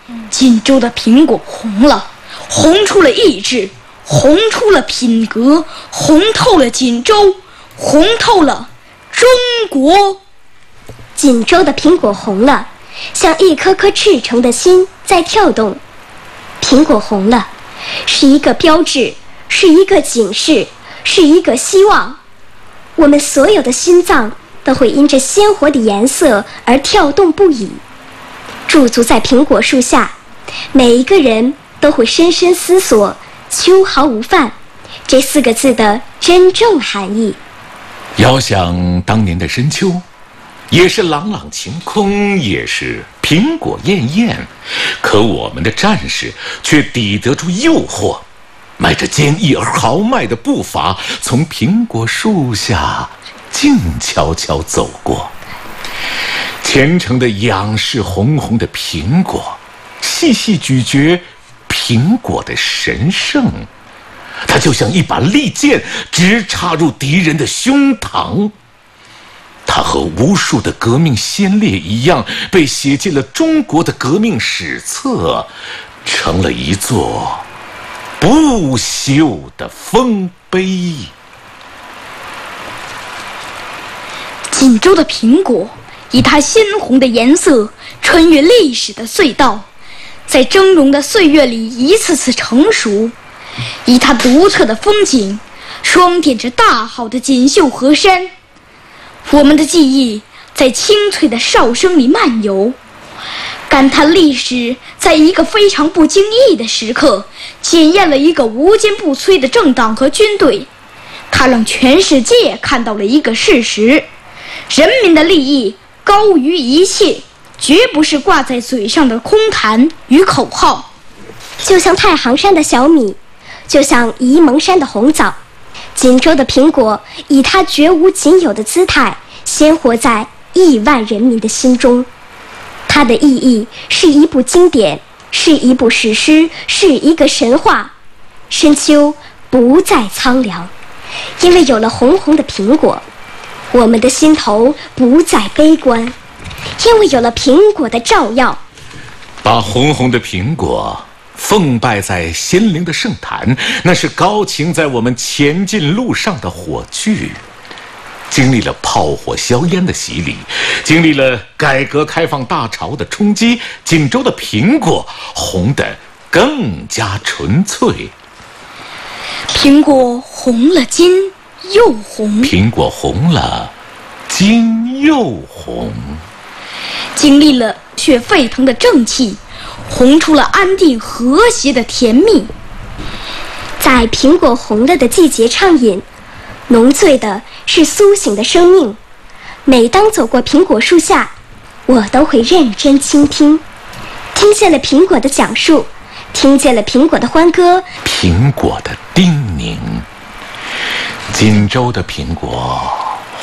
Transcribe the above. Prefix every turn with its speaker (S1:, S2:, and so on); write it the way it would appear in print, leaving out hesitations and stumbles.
S1: 锦州的苹果红了，红出了意志，红出了品格，红透了锦州，红透了中国。
S2: 锦州的苹果红了，像一颗颗赤诚的心在跳动。苹果红了，是一个标志，是一个警示，是一个希望。我们所有的心脏都会因这鲜活的颜色而跳动不已。驻足在苹果树下，每一个人都会深深思索“秋毫无犯”这4个字的真正含义。
S3: 遥想当年的深秋，也是朗朗晴空，也是苹果艳艳，可我们的战士却抵得住诱惑，迈着坚毅而豪迈的步伐，从苹果树下静悄悄走过，虔诚地仰视红红的苹果，细细咀嚼苹果的神圣。它就像一把利剑，直插入敌人的胸膛。它和无数的革命先烈一样，被写进了中国的革命史册，成了一座不朽的丰碑。
S1: 锦州的苹果以它鲜红的颜色穿越历史的隧道，在峥嵘的岁月里一次次成熟，以它独特的风景装点着大好的锦绣河山。我们的记忆在清脆的哨声里漫游，感叹历史在一个非常不经意的时刻检验了一个无坚不摧的政党和军队。它让全世界看到了一个事实：人民的利益高于一切，绝不是挂在嘴上的空谈与口号。
S2: 就像太行山的小米，就像沂蒙山的红枣，锦州的苹果以它绝无仅有的姿态鲜活在亿万人民的心中。它的意义是一部经典，是一部史诗，是一个神话。深秋不再苍凉，因为有了红红的苹果。我们的心头不再悲观，因为有了苹果的照耀。
S3: 把红红的苹果奉拜在心灵的圣坛，那是高擎在我们前进路上的火炬。经历了炮火硝烟的洗礼，经历了改革开放大潮的冲击，锦州的苹果红得更加纯粹。
S1: 苹果红了金又红，
S3: 苹果红了金又红，
S1: 经历了血沸腾的正气，红出了安定和谐的甜蜜。
S2: 在苹果红了的季节畅饮，浓醉的是苏醒的生命。每当走过苹果树下，我都会认真倾听，听见了苹果的讲述，听见了苹果的欢歌，
S3: 苹果的叮咛。锦州的苹果